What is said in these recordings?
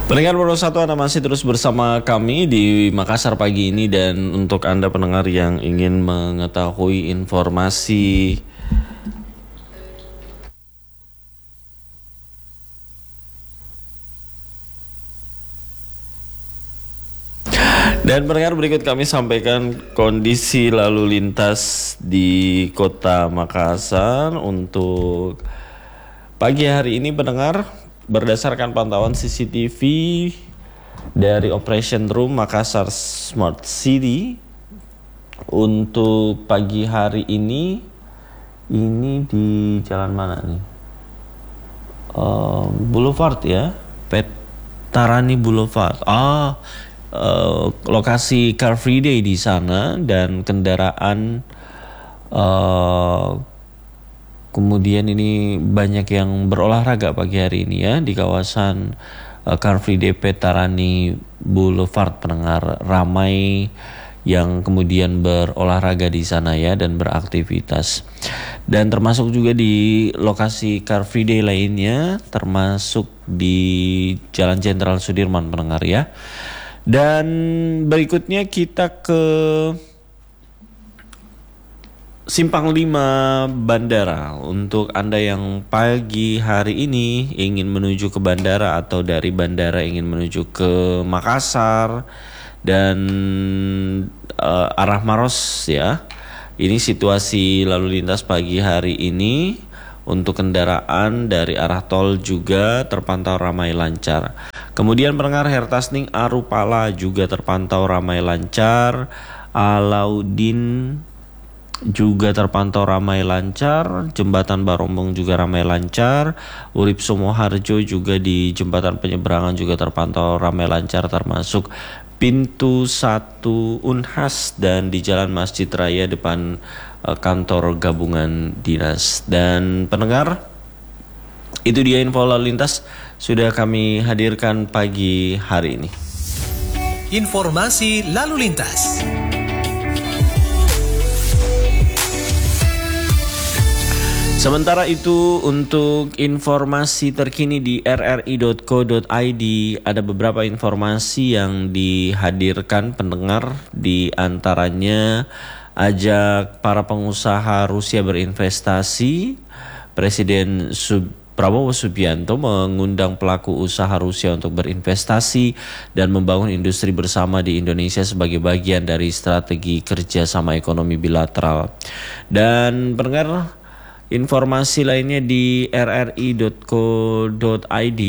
Pendengar Pro 1, Anda masih terus bersama kami di Makassar pagi ini, dan untuk Anda pendengar yang ingin mengetahui informasi dan pendengar, berikut kami sampaikan kondisi lalu lintas di Kota Makassar untuk pagi hari ini pendengar. Berdasarkan pantauan CCTV dari Operation Room Makassar Smart City, untuk pagi hari ini di jalan mana nih? Boulevard ya, Petarani Boulevard. Lokasi Car Free Day di sana, dan kendaraan kemudian ini banyak yang berolahraga pagi hari ini ya di kawasan Car Free Day Petarani Boulevard pendengar. Ramai yang kemudian berolahraga di sana ya dan beraktivitas. Dan termasuk juga di lokasi Car Free Day lainnya, termasuk di Jalan Jenderal Sudirman pendengar ya. Dan berikutnya kita ke Simpang 5 Bandara. Untuk Anda yang pagi hari ini ingin menuju ke bandara atau dari bandara ingin menuju ke Makassar dan arah Maros ya. Ini situasi lalu lintas pagi hari ini. Untuk kendaraan dari arah tol juga terpantau ramai lancar. Kemudian pendengar, Hertasning Arupala juga terpantau ramai lancar. Alauddin juga terpantau ramai lancar. Jembatan Barombong juga ramai lancar. Urip Sumoharjo juga di jembatan penyeberangan juga terpantau ramai lancar, termasuk pintu 1 Unhas dan di Jalan Masjid Raya depan kantor gabungan dinas. Dan pendengar, itu dia info lalu lintas sudah kami hadirkan pagi hari ini. Informasi lalu lintas. Sementara itu, untuk informasi terkini di rri.co.id, ada beberapa informasi yang dihadirkan pendengar. Di antaranya ajak para pengusaha Rusia berinvestasi. Presiden Prabowo Subianto mengundang pelaku usaha Rusia untuk berinvestasi dan membangun industri bersama di Indonesia sebagai bagian dari strategi kerjasama ekonomi bilateral. Dan pendengar, informasi lainnya di rri.co.id.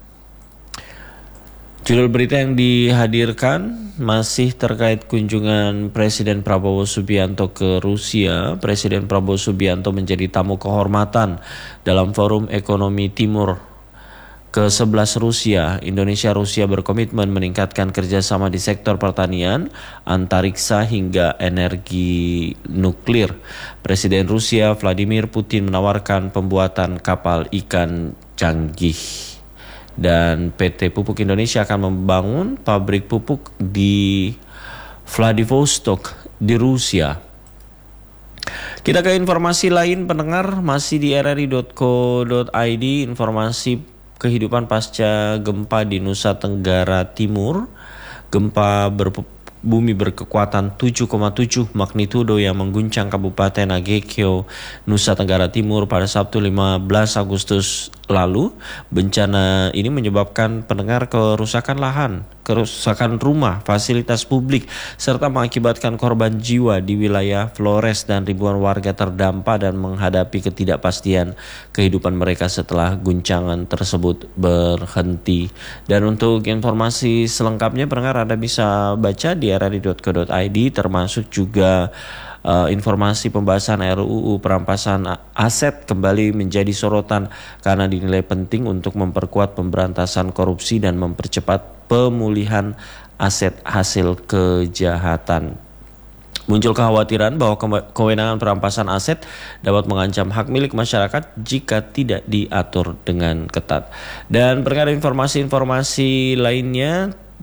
Judul berita yang dihadirkan masih terkait kunjungan Presiden Prabowo Subianto ke Rusia. Presiden Prabowo Subianto menjadi tamu kehormatan dalam Forum Ekonomi Timur ke-11 Rusia. Indonesia-Rusia berkomitmen meningkatkan kerjasama di sektor pertanian, antariksa hingga energi nuklir. Presiden Rusia Vladimir Putin menawarkan pembuatan kapal ikan canggih. Dan PT Pupuk Indonesia akan membangun pabrik pupuk di Vladivostok di Rusia. Kita ke informasi lain pendengar, masih di rri.co.id. Informasi kehidupan pasca gempa di Nusa Tenggara Timur. Gempa bumi berkekuatan 7,7 magnitudo yang mengguncang Kabupaten Agekyo, Nusa Tenggara Timur pada Sabtu 15 Agustus lalu. Bencana ini menyebabkan pendengar kerusakan lahan, kerusakan rumah, fasilitas publik, serta mengakibatkan korban jiwa di wilayah Flores, dan ribuan warga terdampak dan menghadapi ketidakpastian kehidupan mereka setelah guncangan tersebut berhenti. Dan untuk informasi selengkapnya pendengar, Anda bisa baca di rri.co.id, termasuk juga informasi pembahasan RUU perampasan aset kembali menjadi sorotan karena dinilai penting untuk memperkuat pemberantasan korupsi dan mempercepat pemulihan aset hasil kejahatan. Muncul kekhawatiran bahwa kewenangan perampasan aset dapat mengancam hak milik masyarakat jika tidak diatur dengan ketat. Dan berkait informasi-informasi lainnya,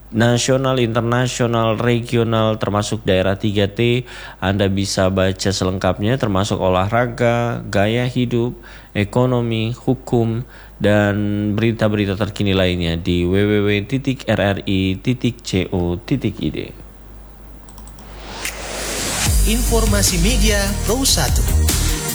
nasional, internasional, regional, termasuk daerah 3T. Anda bisa baca selengkapnya termasuk olahraga, gaya hidup, ekonomi, hukum, dan berita-berita terkini lainnya di www.rri.co.id. Informasi Media Pro 1.